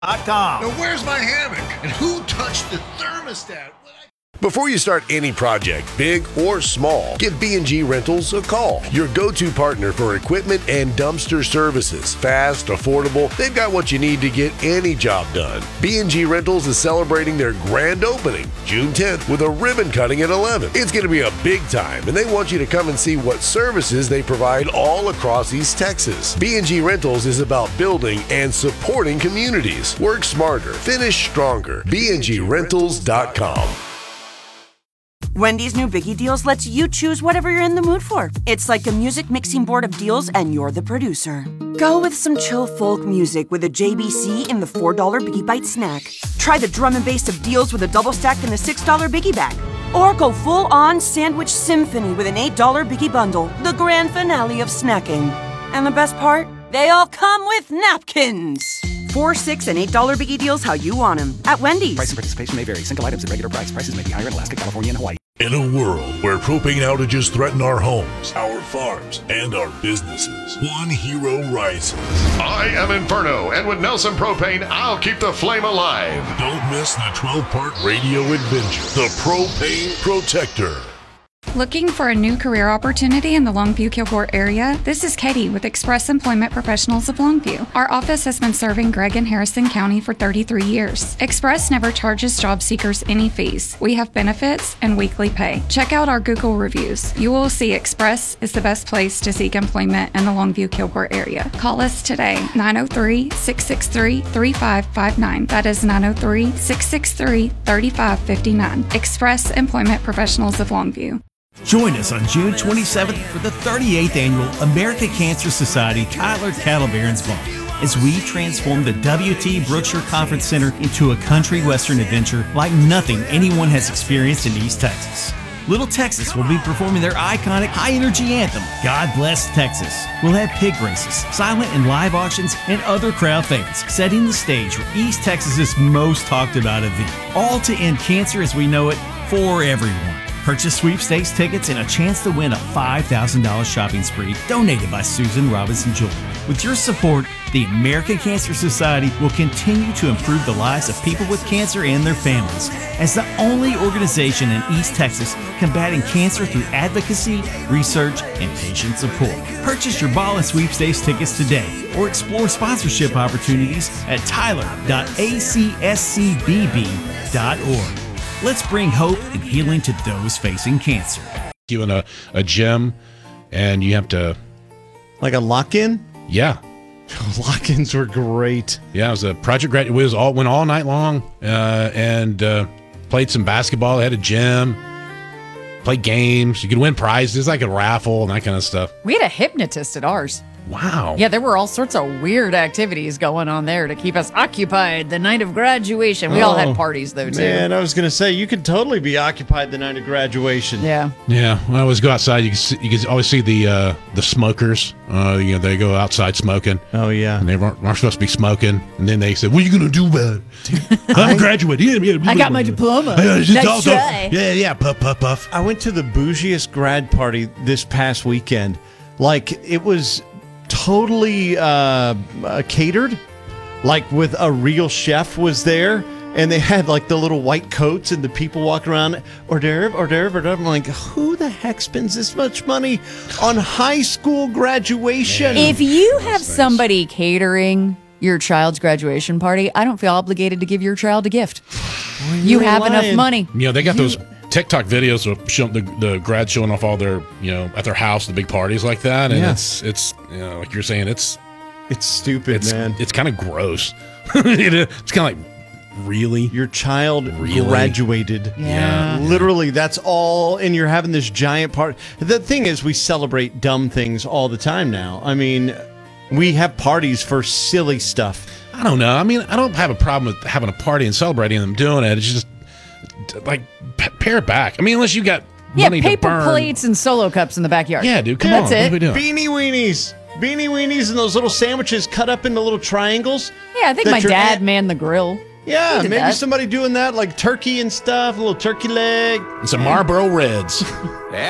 Now, where's my hammock? And who touched the thermostat? Before you start any project, big or small, give B&G Rentals a call. Your go-to partner for equipment and dumpster services. Fast, affordable, they've got what you need to get any job done. B&G Rentals is celebrating their grand opening, June 10th, with a ribbon cutting at 11. It's going to be a big time, and they want you to come and see what services they provide all across East Texas. B&G Rentals is about building and supporting communities. Work smarter, finish stronger. BNGRentals.com. Wendy's new Biggie Deals lets you choose whatever you're in the mood for. It's like a music mixing board of deals, and you're the producer. Go with some chill folk music with a JBC in the $4 Biggie Bite snack. Try the drum and bass of deals with a double stack in the $6 Biggie Bag. Or go full-on sandwich symphony with an $8 Biggie Bundle, the grand finale of snacking. And the best part? They all come with napkins. $4, $6, and $8 Biggie Deals how you want them at Wendy's. Price and participation may vary. Single items at regular price. Prices may be higher in Alaska, California, and Hawaii. In a world where propane outages threaten our homes, our farms, and our businesses, one hero rises. I am Inferno, and with Nelson Propane, I'll keep the flame alive. Don't miss the 12-part radio adventure, The Propane Protector. Looking for a new career opportunity in the Longview-Kilgore area? This is Katie with Express Employment Professionals of Longview. Our office has been serving Gregg and Harrison County for 33 years. Express never charges job seekers any fees. We have benefits and weekly pay. Check out our Google reviews. You will see Express is the best place to seek employment in the Longview-Kilgore area. Call us today, 903-663-3559. That is 903-663-3559. Express Employment Professionals of Longview. Join us on June 27th for the 38th Annual American Cancer Society Tyler Cattle Barons Ball as we transform the WT Brookshire Conference Center into a country western adventure like nothing anyone has experienced in East Texas. Little Texas will be performing their iconic high-energy anthem, God Bless Texas. We'll have pig races, silent and live auctions, and other crowd favorites, setting the stage for East Texas's most talked-about event. All to end cancer as we know it for everyone. Purchase sweepstakes tickets and a chance to win a $5,000 shopping spree donated by Susan Robinson Jewelry. With your support, the American Cancer Society will continue to improve the lives of people with cancer and their families as the only organization in East Texas combating cancer through advocacy, research, and patient support. Purchase your ball and sweepstakes tickets today or explore sponsorship opportunities at tyler.acscbb.org. Let's bring hope and healing to those facing cancer. You in a gym, and you have to... Like a lock-in? Yeah. Lock-ins were great. Yeah, it was a project grad. Went all night long and played some basketball. They had a gym, played games. You could win prizes, like a raffle and that kind of stuff. We had a hypnotist at ours. Wow. Yeah, there were all sorts of weird activities going on there to keep us occupied the night of graduation. We all had parties, though, too. Man, I was going to say, you could totally be occupied the night of graduation. Yeah. Yeah. When I always go outside, you can always see the smokers. They go outside smoking. Oh, yeah. And they aren't supposed to be smoking. And then they said, what are you going to do about it? I'm graduating. Yeah, I got my diploma. Nice try. Yeah. Puff, puff, puff. I went to the bougiest grad party this past weekend. Like, it was totally catered, like with a real chef was there, and they had like the little white coats and the people walking around, hors d'oeuvre. I'm like, who the heck spends this much money on high school graduation? If you have somebody catering your child's graduation party, I don't feel obligated to give your child a gift. You have enough money. They got those TikTok videos of the grads showing off all their, at their house, the big parties like that. And it's like you're saying, it's stupid, man. It's kind of gross. It's kind of like, really? Your child graduated. Yeah. Literally, that's all. And you're having this giant party. The thing is, we celebrate dumb things all the time now. I mean, we have parties for silly stuff. I don't know. I mean, I don't have a problem with having a party and celebrating them doing it. It's just, like, pare it back. I mean, unless you got money to burn. Paper plates and Solo cups in the backyard. Yeah, dude, come on. That's it. What are we doing? Beanie weenies and those little sandwiches cut up into little triangles. Yeah, I think my dad manned the grill. Yeah, maybe that. somebody doing that, like turkey and stuff, a little turkey leg. And some Marlboro Reds.